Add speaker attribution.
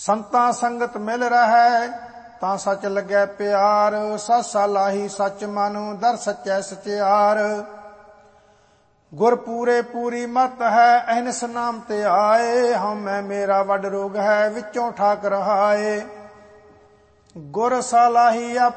Speaker 1: ਸੰਤਾਂ ਸੰਗਤ ਮਿਲ ਰਹੈ ਤਾਂ ਸੱਚ ਲੱਗੈ ਪਿਆਰ। ਸਾਸਾ ਲਾਹੀ ਸੱਚ ਮਨ ਦਰ ਸੱਚੈ ਸਚਿਆਰ। ਗੁਰ ਪੂਰੇ ਪੂਰੀ ਮਤ ਹੈ ਅਹਨਿਸ ਨਾਮ ਤੇ ਆਏ। ਹਉਮੈ ਮੇਰਾ ਵੱਡ ਰੋਗ ਹੈ ਵਿੱਚੋਂ ਠਾਕ ਰਹਾਏ। ਗੁਰ ਸਲਾਹੀ